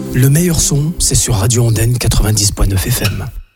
Le meilleur son, c'est sur Radio Andenne 90.9 FM.